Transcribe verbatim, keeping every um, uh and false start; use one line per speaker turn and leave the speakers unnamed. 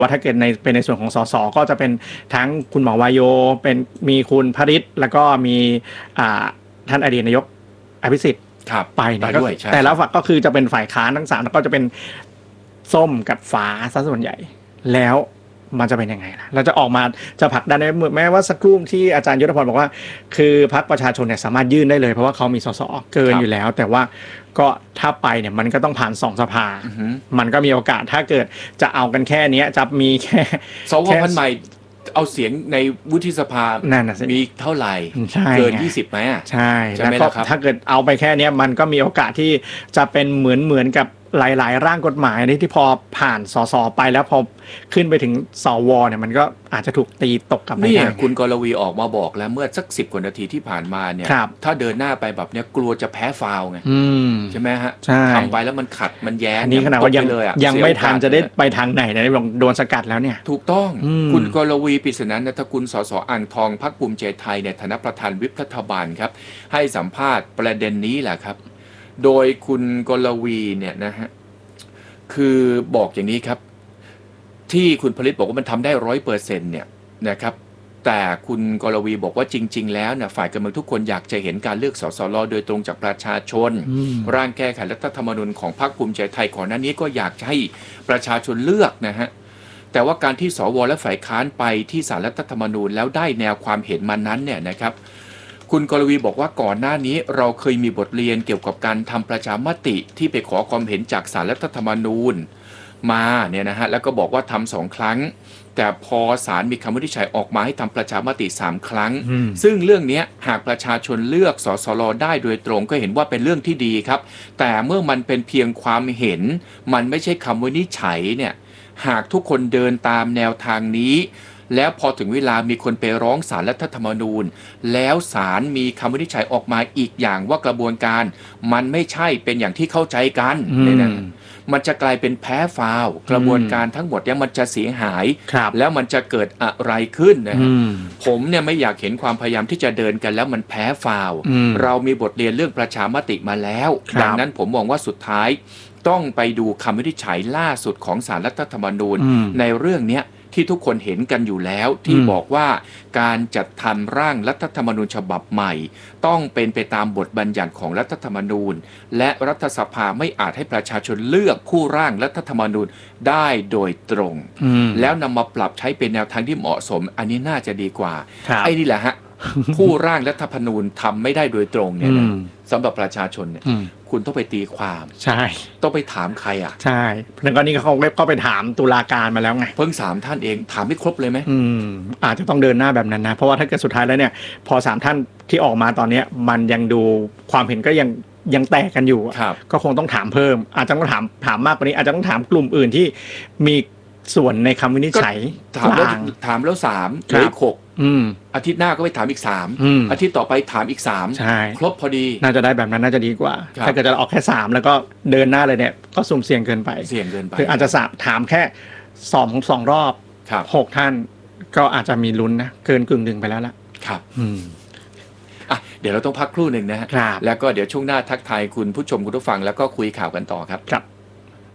ว่าถ้าเกิดในเป็นในส่วนของสสก็จะเป็นทั้งคุณหมอวายโยเป็นมีคุณพริษแล้วก็มีอ่าท่านอดีตนายกอภิสิทธิ์ไปนะแต่แล้วฝักก็คือจะเป็นฝ่ายค้านทั้งสามแล้วก็จะเป็นส้มกับฟ้าซะส่วนใหญ่แล้วมันจะเป็นยังไงล่ะเราจะออกมาจะผลักดันได้แม้ว่าสักครู่ที่อาจารย์ยุทธพรบอกว่าคือพรรคประชาชนเนี่ยสามารถยื่นได้เลยเพราะว่าเขามีสสเกินอยู่แล้วแต่ว่าก็ถ้าไปเนี่ยมันก็ต้องผ่านสองสภามันก็มีโอกาสถ้าเกิดจะเอากันแค่นี้จะมีแค่
สวพันใหม่เอาเสียงในวุฒิสภามีเท่าไหร่เกินยี่สิบไหมอ่ะ
ใช่แล้วก็ถ้าเกิดเอาไปแค่นี้มันก็มีโอกาสที่จะเป็นเหมือนเหมือนกับหลายๆร่างกฎหมายนี่ที่พอผ่านสสไปแล้วพอขึ้นไปถึงสวเนี่ยมันก็อาจจะถูกตีตกกลับไป
นี่คุณกรวีออกมาบอกแล้วเมื่อสักสิบกว่านาทีที่ผ่านมาเนี่ยถ้าเดินหน้าไปแบบเนี้ยกลัวจะแพ้ฟาวไงใช่ไหมฮะทำไปแล้วมันขัดมันแย้ง
อันนี้ขนาดว่ายังยังไม่ทันจะได้ไปทางไหนนะโดนสกัดแล้วเนี่ย
ถูกต้องคุณกรวีปริศนานันทกุลสสอ่างทองพรรคภูมิใจไทยในฐานะประธานวิปรัฐบาลครับให้สัมภาษณ์ประเด็นนี้แหละครับโดยคุณกรวีเนี่ยนะฮะคือบอกอย่างนี้ครับที่คุณผลิตบอกว่ามันทำได้ร้อยเปอร์เซ็นต์เนี่ยนะครับแต่คุณกรวีบอกว่าจริงๆแล้วเนี่ยฝ่ายการเมืองทุกคนอยากจะเห็นการเลือกสสรโดยตรงจากประชาชนร่างแก้ไขรัฐธรรมนูญของพรรคภูมิใจไทยก่อนหน้านี้ก็อยากจะให้ประชาชนเลือกนะฮะแต่ว่าการที่สวและฝ่ายค้านไปที่ศาลรัฐธรรมนูญแล้วได้แนวความเห็นมานั้นเนี่ยนะครับคุณกรวีบอกว่าก่อนหน้านี้เราเคยมีบทเรียนเกี่ยวกับการทำประชามติที่ไปขอความเห็นจากศาลรัฐธรรมนูญมาเนี่ยนะฮะแล้วก็บอกว่าทำสองครั้งแต่พอศาลมีคำวินิจฉัยออกมาให้ทำประชามติสามครั้งซึ่งเรื่องนี้หากประชาชนเลือกสสรได้โดยตรงก็เห็นว่าเป็นเรื่องที่ดีครับแต่เมื่อมันเป็นเพียงความเห็นมันไม่ใช่คำวินิจฉัยเนี่ยหากทุกคนเดินตามแนวทางนี้แล้วพอถึงเวลามีคนไปร้องศาลรัฐธรรมนูญแล้วศาลมีคำวินิจฉัยออกมาอีกอย่างว่ากระบวนการมันไม่ใช่เป็นอย่างที่เข้าใจกันเนี่ยนะมันจะกลายเป็นแพ้ฟาวกระบวนการทั้งหมดเนี่ยมันจะเสียหายแล้วมันจะเกิดอะไรขึ้นนะฮะผมเนี่ยไม่อยากเห็นความพยายามที่จะเดินกันแล้วมันแพ้ฟาวเรามีบทเรียนเรื่องประชามติมาแล้วดังนั้นผมมองว่าสุดท้ายต้องไปดูคำวินิจฉัยล่าสุดของศาลรัฐธรรมนูญในเรื่องนี้ที่ทุกคนเห็นกันอยู่แล้วที่บอกว่าการจัดทำร่างรัฐธรรมนูญฉบับใหม่ต้องเป็นไปตามบทบัญญัติของรัฐธรรมนูญและรัฐสภาไม่อาจให้ประชาชนเลือกผู้ร่างรัฐธรรมนูญได้โดยตรงแล้วนำมาปรับใช้เป็นแนวทางที่เหมาะสมอันนี้น่าจะดีกว่าไอ้นี่แหละฮะ ผู้ร่างรัฐธรรมนูญทำไม่ได้โดยตรงเนี่ยนะสำหรับประชาชนเนี่ยคุณต้องไปตีความ
ใช่
ต้องไปถามใครอ่ะ
ใช่แล้วก็นี่เขาก็ไปถามตุลาการมาแล้วไง
เพิ่งสามท่านเองถามไม่ครบเลยไหม
อืมอาจจะต้องเดินหน้าแบบนั้นนะเพราะว่าถ้าเกิดสุดท้ายแล้วเนี่ยพอสามท่านที่ออกมาตอนนี้มันยังดูความเห็นก็ยังยังแตกกันอยู่ก็คงต้องถามเพิ่มอาจจะต้องถามถามมากกว่านี้อาจจะต้องถามกลุ่มอื่นที่มีส่วนในคำวินิจฉัย
ถามแล้วถามแล้วสามเหลืออีกหกอาทิตย์หน้าก็ไปถามอีกสามอาทิตย์ต่อไปถามอีกสามครบพอดี
น่าจะได้แบบนั้นน่าจะดีกว่าถ้าเกิดจะออกแค่สามแล้วก็เดินหน้าเลยเนี่ยก็สุ่มเสี่ยงเกินไป
เสี่ยงเกินไป
คืออาจจะถามแค่สองสองรอบหกท่านก็อาจจะมีลุ้นนะเกินกึ่งหนึ่งไปแล้วล่ะ
ครับอ่ะเดี๋ยวเราต้องพักครู่หนึ่งนะฮะแล้วก็เดี๋ยวช่วงหน้าทักทายคุณผู้ชมคุณผู้ฟังแล้วก็คุยข่าวกันต่อครับ
ครับ